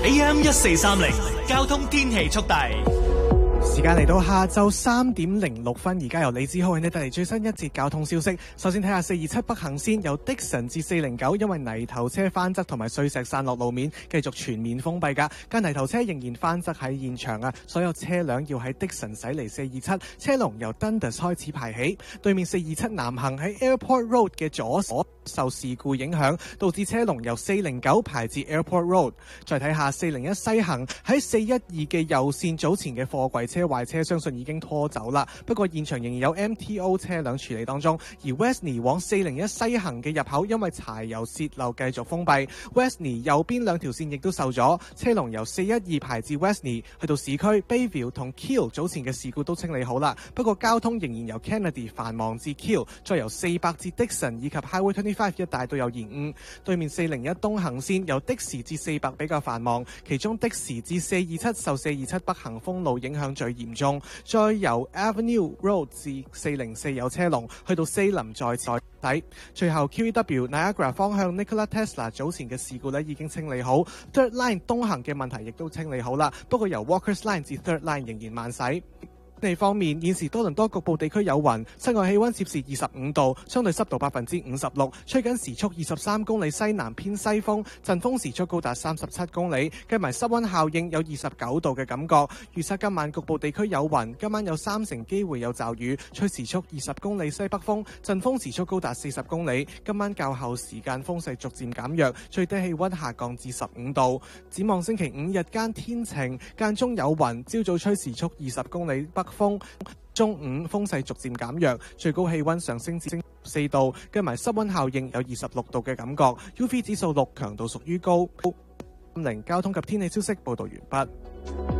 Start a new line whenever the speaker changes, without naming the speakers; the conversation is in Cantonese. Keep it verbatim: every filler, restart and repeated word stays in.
A M 一四三零交通天氣速遞。
時間嚟到下晝三點零六分，而家由李志浩為你帶嚟最新一節交通消息。首先睇下四二七北行線由的神至四零九，因為泥頭車翻側同埋碎石散落路面，繼續全面封閉㗎。間泥頭車仍然翻側喺現場啊，所有車輛要喺的神駛離四二七，車龍由 Dundas 開始排起。對面四二七南行喺 Airport Road 嘅左所受事故影響，導致車龍由四零九排至 Airport Road。再睇下四零一西行喺四一二嘅右線，早前嘅貨櫃車壞車相信已經拖走啦，不過現場仍然有 M T O 車輛處理當中。而 Westney 往四零一西行嘅入口因為柴油泄漏繼續封閉， Westney 右邊兩條線亦都受阻，車龍由四一二排至 Westney 去到市區 Bayview 同 Keele 早前嘅事故都清理好啦，不過交通仍然由 Kennedy 繁忙至 Keele， 再由四百至 Dixon 以及 Highway 二十五一帶都有延誤。對面四零一東行線由的士至四百比較繁忙，其中的士至四二七受四二七北行封路影響最嚴重，再由 Avenue Road 至四零四有車龍，去到西林再再睇。最後 Q E W Niagara 方向 Nikola Tesla 早前嘅事故咧已經清理好 ，Third Line 東行嘅問題亦都清理好啦，不過由 Walkers Line 至 Third Line 仍然慢駛。天氣方面，現時多倫多局部地區有雲，室外氣溫攝氏二十五度，相對濕度百分之五十六，吹緊時速二十三公里西南偏西風，陣風時速高達三十七公里，計埋濕溫效應有二十九度嘅感覺。預測今晚局部地區有雲，今晚有三成機會有驟雨，吹時速二十公里西北風，陣風時速高達四十公里。今晚較後時間風勢逐漸減弱，最低氣溫下降至十五度。展望星期五日間天晴，間中有雲，朝早吹時速二十公里北風，中午風勢逐漸減弱，最高氣溫上升至四度，計埋濕溫效應有二十六度嘅感覺 ，U V 指數六，強度屬於高。零交通及天氣消息報道完畢。